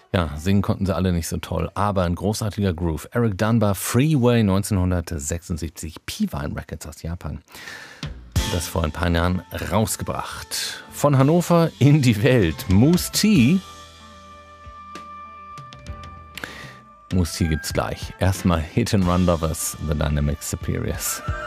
Ja, singen konnten sie alle nicht so toll, aber ein großartiger Groove. Eric Dunbar, Freeway 1976, P-Vine Records aus Japan. Das vor ein paar Jahren rausgebracht. Von Hannover in die Welt. Mousse T. Mousse T gibt's gleich. Erstmal Hit and Run Lovers, The Dynamic Superiors.